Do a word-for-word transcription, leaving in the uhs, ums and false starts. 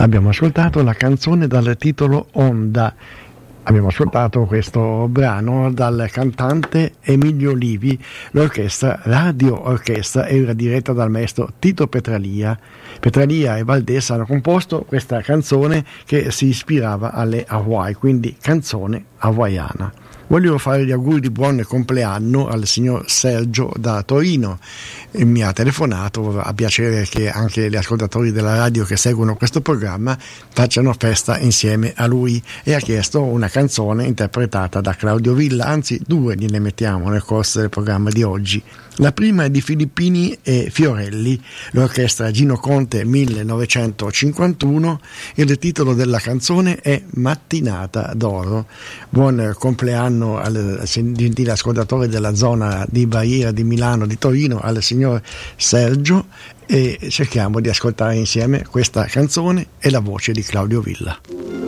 Abbiamo ascoltato la canzone dal titolo Onda. Abbiamo ascoltato questo brano dal cantante Emilio Livi. L'orchestra Radio Orchestra era diretta dal maestro Tito Petralia. Petralia e Valdés hanno composto questa canzone che si ispirava alle Hawaii, quindi canzone hawaiana. Voglio fare gli auguri di buon compleanno al signor Sergio da Torino. E mi ha telefonato, ha piacere che anche gli ascoltatori della radio che seguono questo programma facciano festa insieme a lui, e ha chiesto una canzone interpretata da Claudio Villa, anzi due gliene mettiamo nel corso del programma di oggi. La prima è di Filippini e Fiorelli, l'orchestra Gino Conte millenovecentocinquantuno, e il titolo della canzone è Mattinata d'oro. Buon compleanno al gentile ascoltatore della zona di Baia, di Milano, di Torino, al signor Sergio, e cerchiamo di ascoltare insieme questa canzone e la voce di Claudio Villa.